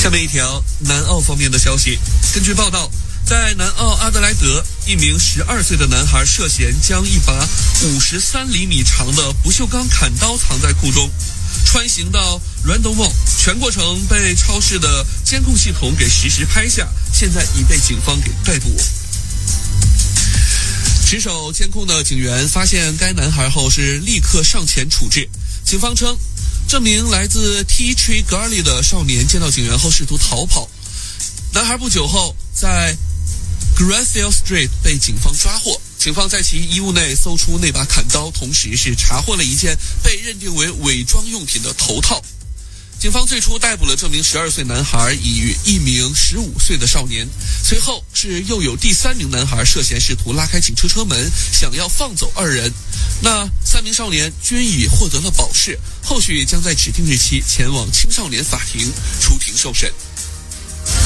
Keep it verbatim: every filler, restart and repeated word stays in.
下面一条南澳方面的消息，根据报道，在南澳阿德莱德，一名十二岁的男孩涉嫌将一把五十三厘米长的不锈钢砍刀藏在裤中，穿行到 Randall Mall， 全过程被超市的监控系统给实时拍下，现在已被警方给逮捕。值守监控的警员发现该男孩后是立刻上前处置。警方称，这名来自 Tea Tree Gully 的少年见到警员后试图逃跑，男孩不久后在 Graceville Street 被警方抓获。警方在其衣物内搜出那把砍刀，同时是查获了一件被认定为伪装用品的头套。警方最初逮捕了这名十二岁男孩与一名十五岁的少年，随后是又有第三名男孩涉嫌试图拉开警车车门，想要放走二人。那三名少年均已获得了保释，后续将在指定日期前往青少年法庭出庭受审。